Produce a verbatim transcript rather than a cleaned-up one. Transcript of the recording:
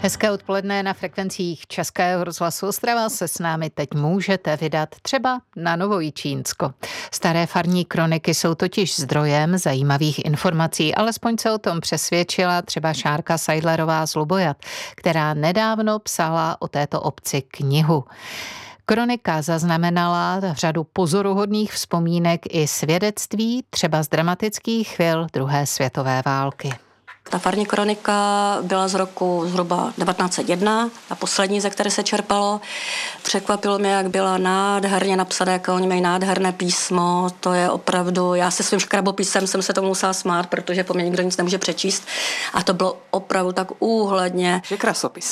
Hezké odpoledne na frekvencích Českého rozhlasu Ostrava se s námi teď můžete vydat třeba na Novojičínsko. Staré farní kroniky jsou totiž zdrojem zajímavých informací, alespoň se o tom přesvědčila třeba Šárka Seidlerová z Lubojat, která nedávno psala o této obci knihu. Kronika zaznamenala řadu pozoruhodných vzpomínek i svědectví, třeba z dramatických chvil druhé světové války. Ta farní kronika byla z roku zhruba devatenáct set jedna, ta poslední, ze které se čerpalo. Překvapilo mě, jak byla nádherně napsaná, jak oni mají nádherné písmo. To je opravdu, já se svým škrabopisem jsem se tomu musela smát, protože po mně nikdo nic nemůže přečíst. A to bylo opravdu tak úhledně. Je krasopis.